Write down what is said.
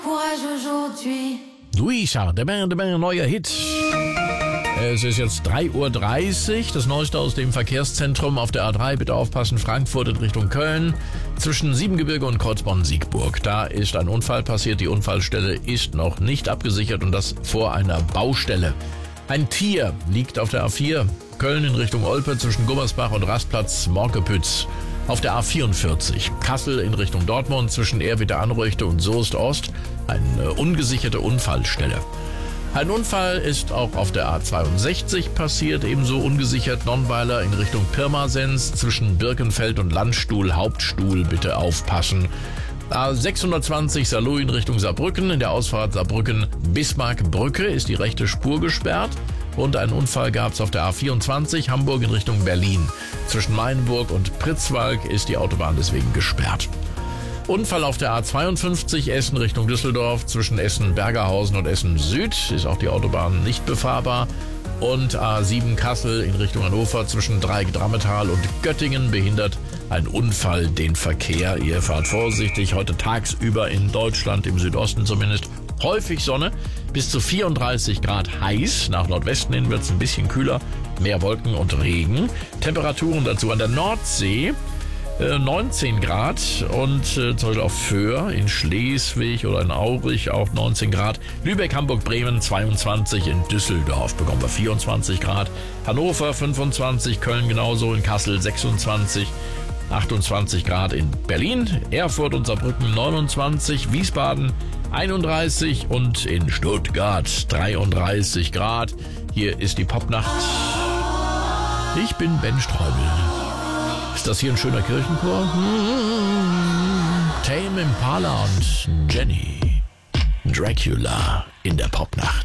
Courage aujourd'hui. Luisa, der neuer Hit. Es ist jetzt 3:30 Uhr, das Neueste aus dem Verkehrszentrum auf der A3. Bitte aufpassen, Frankfurt in Richtung Köln, zwischen Siebengebirge und Kreuzbronn-Siegburg. Da ist ein Unfall passiert, die Unfallstelle ist noch nicht abgesichert und das vor einer Baustelle. Ein Tier liegt auf der A4, Köln in Richtung Olpe zwischen Gummersbach und Rastplatz Morkepütz. Auf der A44, Kassel in Richtung Dortmund zwischen Erwitter-Anreuchte und Soest-Ost, eine ungesicherte Unfallstelle. Ein Unfall ist auch auf der A62 passiert, ebenso ungesichert Nonnweiler in Richtung Pirmasens zwischen Birkenfeld und Landstuhl, Hauptstuhl, bitte aufpassen. A620 Saarlouis in Richtung Saarbrücken, in der Ausfahrt Saarbrücken-Bismarck-Brücke ist die rechte Spur gesperrt. Und einen Unfall gab es auf der A24 Hamburg in Richtung Berlin. Zwischen Mainburg und Pritzwalk ist die Autobahn deswegen gesperrt. Unfall auf der A52 Essen Richtung Düsseldorf. Zwischen Essen-Bergerhausen und Essen-Süd ist auch die Autobahn nicht befahrbar. Und A7 Kassel in Richtung Hannover zwischen Dreieck-Drammetal und Göttingen behindert ein Unfall den Verkehr. Ihr fahrt vorsichtig, heute tagsüber in Deutschland, im Südosten zumindest, häufig Sonne, bis zu 34 Grad heiß. Nach Nordwesten hin wird es ein bisschen kühler, mehr Wolken und Regen. Temperaturen dazu an der Nordsee 19 Grad und zum Beispiel auf Föhr in Schleswig oder in Aurich auch 19 Grad. Lübeck, Hamburg, Bremen 22, in Düsseldorf bekommen wir 24 Grad. Hannover 25, Köln genauso, in Kassel 26, 28 Grad in Berlin, Erfurt und Saarbrücken 29, Wiesbaden 31 und in Stuttgart 33 Grad. Hier ist die Popnacht. Ich bin Ben Streubel. Ist das hier ein schöner Kirchenchor? Tame Impala und Jenny Dracula in der Popnacht.